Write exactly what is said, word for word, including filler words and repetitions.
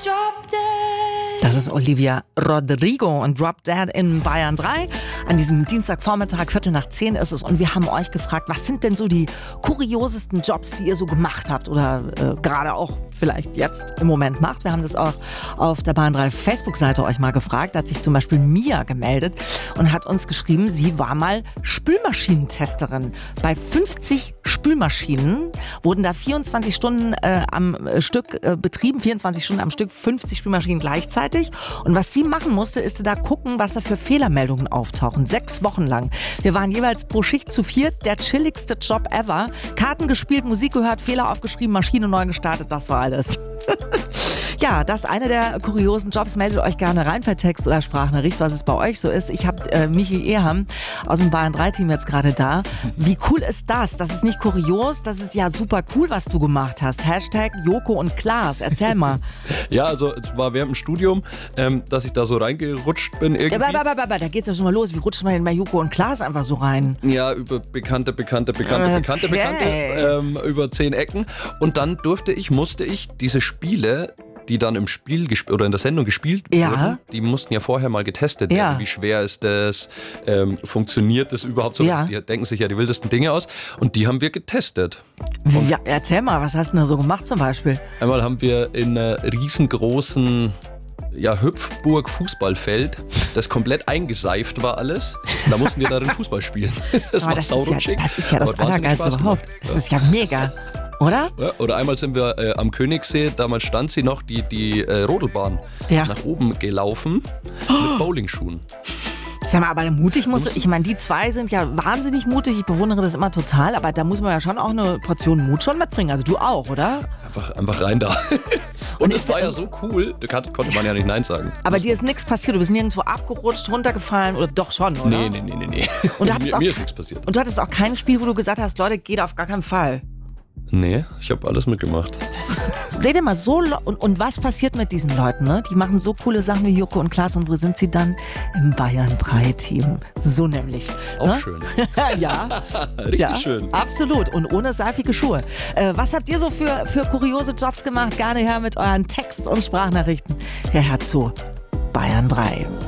Das ist Olivia Rodrigo und Drop Dead in Bayern drei. An diesem Dienstagvormittag, Viertel nach zehn ist es. Und wir haben euch gefragt, was sind denn so die kuriosesten Jobs, die ihr so gemacht habt oder äh, gerade auch vielleicht jetzt im Moment macht. Wir haben das auch auf der Bayern drei Facebook-Seite euch mal gefragt. Da hat sich zum Beispiel Mia gemeldet und hat uns geschrieben, sie war mal Spülmaschinentesterin. Bei fünfzig Spülmaschinen wurden da vierundzwanzig Stunden äh, am Stück äh, betrieben, vierundzwanzig Stunden am Stück, fünfzig Spülmaschinen gleichzeitig. Und was sie machen musste, ist da gucken, was da für Fehlermeldungen auftauchen. Sechs Wochen lang. Wir waren jeweils pro Schicht zu viert. Der chilligste Job ever. Karten gespielt, Musik gehört, Fehler aufgeschrieben, Maschine neu gestartet. Das war alles. Ja, das ist einer der kuriosen Jobs. Meldet euch gerne rein per Text oder Sprachnachricht, was es bei euch so ist. Ich habe äh, Michi Eham aus dem Bayern drei Team jetzt gerade da. Wie cool ist das? Das ist nicht kurios, das ist ja super cool, was du gemacht hast. Hashtag Joko und Klaas. Erzähl mal. Ja, also es war während dem Studium, ähm, dass ich da so reingerutscht bin irgendwie. Ja, aber, aber, aber, da geht's ja schon mal los. Wie rutscht man denn bei Joko und Klaas einfach so rein? Ja, über bekannte, bekannte, bekannte, Okay. bekannte, bekannte, ähm, über zehn Ecken. Und dann durfte ich, musste ich diese Spiele, die dann im Spiel gesp- oder in der Sendung gespielt Ja. wurden, die mussten ja vorher mal getestet Ja. werden. Wie schwer ist das? Ähm, funktioniert das überhaupt so? Ja. Die denken sich ja die wildesten Dinge aus. Und die haben wir getestet. Ja, erzähl mal, was hast du denn da so gemacht zum Beispiel? Einmal haben wir in einer riesengroßen ja, Hüpfburg-Fußballfeld, das komplett eingeseift war alles. Und da mussten wir darin Fußball spielen. Das Aber war das, ist ja, saurutschig. das ist ja das aber hat wahnsinnig Allergeilste Spaß überhaupt. gemacht. Das ist ja mega, oder? Ja, oder einmal sind wir äh, am Königssee, damals stand sie noch, die, die äh, Rodelbahn Ja. nach oben gelaufen mit Bowlingschuhen. Sag mal, aber mutig muss, ich meine, die zwei sind ja wahnsinnig mutig, ich bewundere das immer total, aber da muss man ja schon auch eine Portion Mut schon mitbringen, also du auch, oder? Einfach, einfach rein da. Und, Und es ist war der- ja so cool, da kann, konnte man ja nicht Nein sagen. Aber dir ist nichts passiert, du bist nirgendwo abgerutscht, runtergefallen oder doch schon, oder? Nee, nee, nee, nee, nee. Und du hattest mir, auch mir ist ke- nichts passiert. Und du hattest auch kein Spiel, wo du gesagt hast, Leute, geht auf gar keinen Fall. Nee, ich habe alles mitgemacht. Das ist, seht ihr mal, so le- und, und was passiert mit diesen Leuten, ne? Die machen so coole Sachen wie Joko und Klaas und wo sind sie dann? Im Bayern drei Team. So nämlich. Auch ne? schön. Ja, Richtig ja, schön. absolut. Und ohne seifige Schuhe. Äh, was habt ihr so für, für kuriose Jobs gemacht? Gerne her mit euren Text- und Sprachnachrichten. Herr Herzo, Bayern drei.